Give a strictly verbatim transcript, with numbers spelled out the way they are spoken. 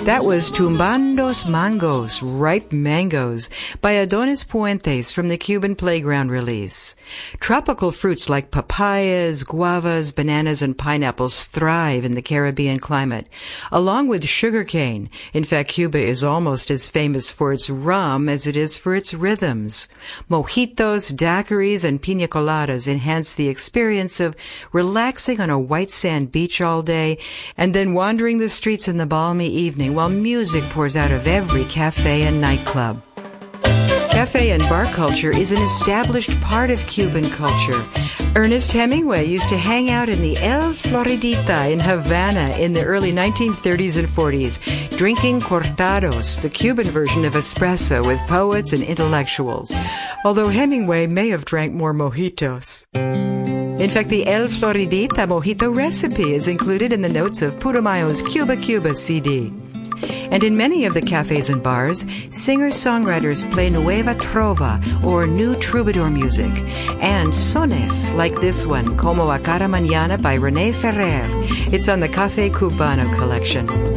That was Tumbandos Mangos, Ripe Mangoes, by Adonis Puentes from the Cuban Playground release. Tropical fruits like papayas, guavas, bananas, and pineapples thrive in the Caribbean climate, along with sugarcane. In fact, Cuba is almost as famous for its rum as it is for its rhythms. Mojitos, daiquiris, and piña coladas enhance the experience of relaxing on a white sand beach all day and then wandering the streets in the balmy evening while music pours out of every cafe and nightclub. Cafe and bar culture is an established part of Cuban culture. Ernest Hemingway used to hang out in the El Floridita in Havana in the early nineteen thirties and forties, drinking cortados, the Cuban version of espresso, with poets and intellectuals, although Hemingway may have drank more mojitos. In fact, the El Floridita mojito recipe is included in the notes of Putumayo's Cuba Cuba C D. And in many of the cafes and bars, singer-songwriters play nueva trova, or new troubadour music, and sones like this one, Como a Cada Mañana by René Ferrer. It's on the Café Cubano collection.